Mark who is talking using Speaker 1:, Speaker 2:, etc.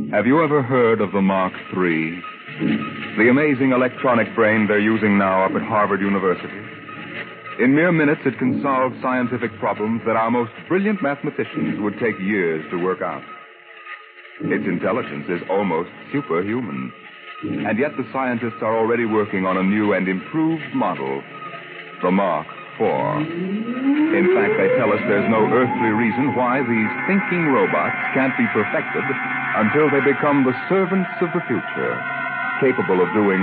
Speaker 1: Have you ever heard of the Mark III? The amazing electronic brain they're using now up at Harvard University. In mere minutes, it can solve scientific problems that our most brilliant mathematicians would take years to work out. Its intelligence is almost superhuman. And yet the scientists are already working on a new and improved model, the Mark IV. In fact, they tell us there's no earthly reason why these thinking robots can't be perfected until they become the servants of the future, capable of doing